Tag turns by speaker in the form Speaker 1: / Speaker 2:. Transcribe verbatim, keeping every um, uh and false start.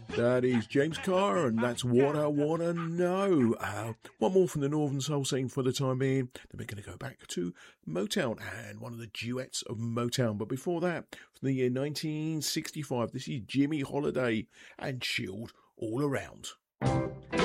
Speaker 1: That is James Carr, and that's What I Wanna Know. Uh, one more from the Northern Soul scene for the time being. Then we're going to go back to Motown and one of the duets of Motown. But before that, from the year nineteen sixty-five, this is Jimmy Holiday and Chilled All Around.